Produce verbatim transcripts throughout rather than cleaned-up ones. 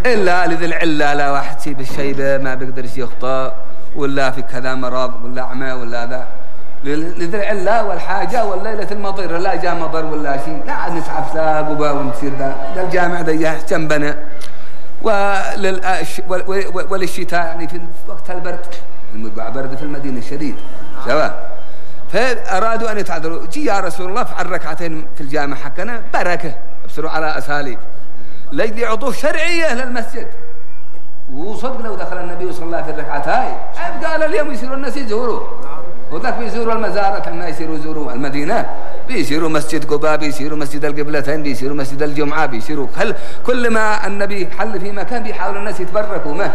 إلا لذي العلة، لا واحد سيب الشيبة ما بيقدرش يخطأ، ولا في كذا مرض، ولا أعمى، ولا ذا، لذي العلة والحاجة، والليلة المطيرة لا جاء مطر ولا شيء، لا عاد نسحب ساق ونصير ذا، ذا الجامع ذا جنبنا. وللشتاء يعني في وقت البرد، المقع برد في المدينة الشديد سواء، فأرادوا أن يتعذروا. جي يا رسول الله فعل ركعتين في الجامع حقنا بركة، ابصروا على أساليب لجل عطوه شرعية للمسجد. وصدق لو دخل النبي صلى الله عليه وسلم في الركعتين قال اليوم يصيروا الناس يزوروا، وذاك بيزوروا المزارة ما يصيروا يزوروا المدينة، بيصيروا مسجد قباء، بيصيروا مسجد القبلتين، بيصيروا مسجد الجمعة، بيصيروا كل ما النبي حل في مكان بيحاول الناس يتبركوا ما.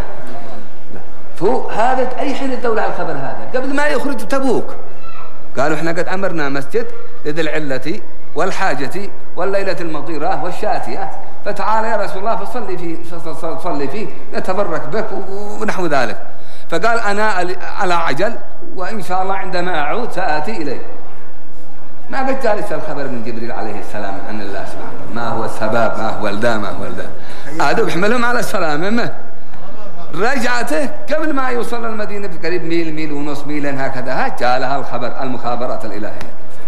فهو هذا أي حين الدولة على الخبر هذا قبل ما يخرج تبوك قالوا احنا قد أمرنا مسجد لذي العلة والحاجة والليلة المطيرة والشاتية، فتعال يا رسول الله فصلي فيه فصلي فيه نتبرك بك ونحو ذلك. فقال أنا على عجل، وإن شاء الله عندما أعود سآتي إليه. ما قد جالس الخبر من جبريل عليه السلام عن الله سبحانه ما هو السبب، ما هو الدا، ما هو الدا، هذا بيحملهم على السلام. رجعته قبل ما يوصل المدينة بقريب ميل ميل ونص ميلين هكذا، جاء الخبر المخابرات الإلهية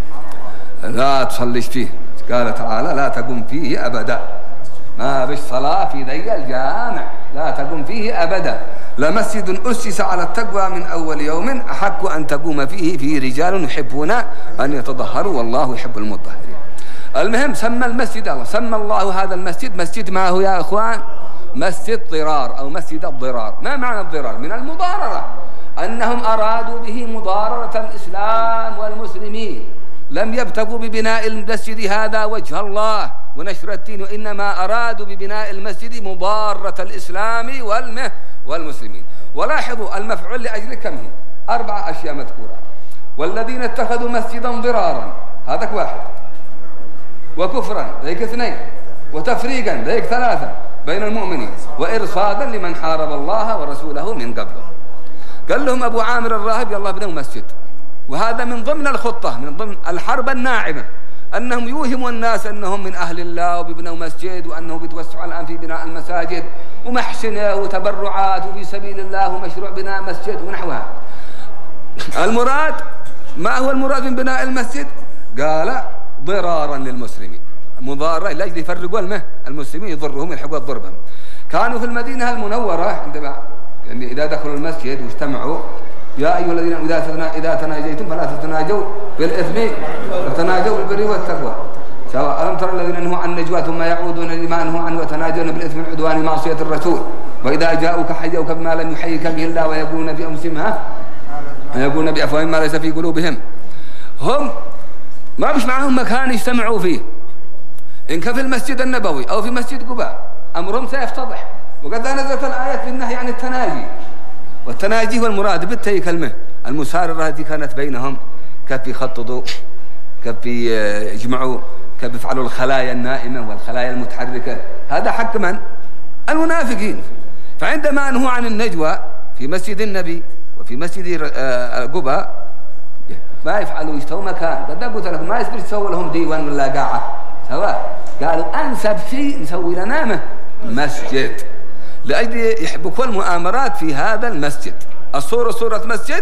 لا تصليش فيه. قال تعالى لا تقوم فيه أبدا، ما بش صلاة في ذي الجامع، لا تقوم فيه أبدا، لمسجد أسس على التقوى من أول يوم أحق أن تقوم فيه فيه رجال يحبون أن يتطهروا والله يحب المطهرين. المهم سمى المسجد الله، سمى الله هذا المسجد مسجد ما هو يا أخوان؟ مسجد ضرار أو مسجد الضرار. ما معنى الضرار؟ من المضاررة، أنهم أرادوا به مضاررة الإسلام والمسلمين، لم يبتغوا ببناء المسجد هذا وجه الله ونشر الدين، وإنما أرادوا ببناء المسجد مضارة الإسلام والمسلمين. ولاحظوا المفعول لأجل كم هي؟ أربع أشياء مذكورة. والذين اتخذوا مسجدا ضرارا هذاك واحد، وكفرا ذيك اثنين، وتفريقا ذيك ثلاثة بين المؤمنين، وإرصادا لمن حارب الله ورسوله من قبله. قال لهم أبو عامر الراهب يلا بنوا مسجد، وهذا من ضمن الخطة، من ضمن الحرب الناعمة، أنهم يوهموا الناس أنهم من أهل الله وبيبنوا مسجد، وأنهم بيتوسعوا الآن في بناء المساجد ومحسنة وتبرعات وفي سبيل الله ومشروع بناء مسجد ونحوها. المراد ما هو المراد من بناء المسجد؟ قال ضرارا للمسلمين، مضارة لأجل يفرقوا المه المسلمين، يضرهم يلحقوا ضربهم. كانوا في المدينة المنورة عندما يعني إذا دخلوا المسجد واجتمعوا يا أيها الذين إذا إذا تناجيتم فلا تتناجوا بالإثم وتناجوا بالبر والتقوى. سواء ألم ترى الذين نهوا عن النجوى ثم يعودون لما نهوا عنه وتناجون بالإثم والعدوان معصية الرسول، وإذا جاءوك حيوك بما لم يحيك به الله ويقولون بأنفسهم ويقولون بأفواههم ما ليس في قلوبهم. هم ما بش معهم مكان يجتمعوا فيه، إن كان في المسجد النبوي أو في مسجد قباء أمرهم سيفتضح. وقد نزلت الآيات في النهي عن التناجي، والتناجي هو المراد بالتي كلمة المساررة التي كانت بينهم، كيف يخططوا، كيف يجمعوا، كيف يفعلوا الخلايا النائمة والخلايا المتحركة. هذا حق من؟ المنافقين. فعندما نهوا عن النجوى في مسجد النبي وفي مسجد قباء ما يفعلوا، يشتوا مكان. قد قلت لكم ما يصير يسوي لهم ديوان ولا قاعة سواء، قالوا أنسب شيء نسوي لنا مسجد، لأجل يحبكوا المؤامرات في هذا المسجد. الصورة صورة مسجد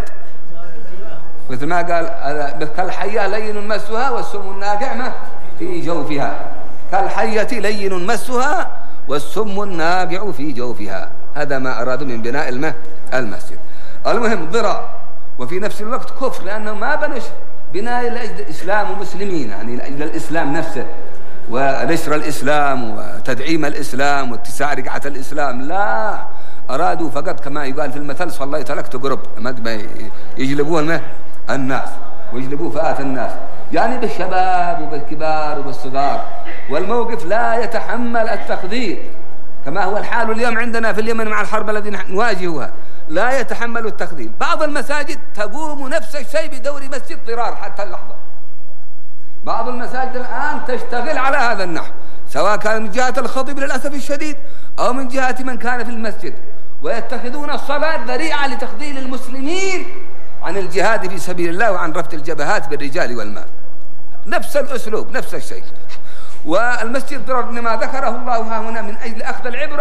مثل ما قال كالحية لين مسها والسم الناقع في جوفها، كالحية لين مسها والسم الناقع في جوفها. هذا ما أرادوا من بناء المسجد. المهم ضرار، وفي نفس الوقت كفر، لأنه ما بنش بناء لأجل الإسلام ومسلمين، يعني لأجل الإسلام نفسه ونشر الإسلام وتدعيم الإسلام واتساع رقعة الإسلام، لا، أرادوا فقط كما يقال في المثل صليت لك تقرب، ما يجلبوه الناس ويجلبوه فئات الناس، يعني بالشباب وبالكبار وبالصغار. والموقف لا يتحمل التقدير، كما هو الحال اليوم عندنا في اليمن مع الحرب التي نواجهها، لا يتحمل التقدير. بعض المساجد تقوم نفس الشيء بدور مسجد ضرار حتى اللحظة. بعض المساجد الآن تشتغل على هذا النحو، سواء كان من جهة الخطيب للأسف الشديد أو من جهة من كان في المسجد، ويتخذون الصلاة ذريعة لتخذيل المسلمين عن الجهاد في سبيل الله وعن رفع الجبهات بالرجال والمال. نفس الأسلوب، نفس الشيء. والمسجد ضرر ما ذكره الله ها هنا من أجل أخذ العبرة